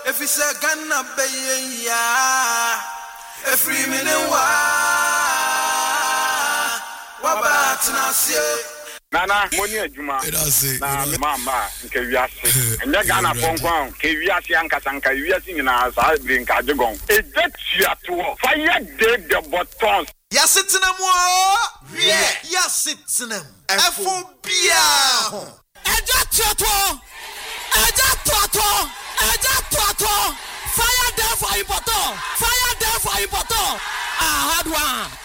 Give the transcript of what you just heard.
If it's a Ghana bay, yeah, a free minute, what Nana, money Juma. Na mama, nke wiase. Enya Ghana ponkwan, ke wiase ankasanka wiase nyina sa brin ka jegon. Ejetia to. Fire the buttons. Yasitinem wo. Yeah, yasitinem. Efobia ho. Ejetia to. Fire there for important. Ah, hard one.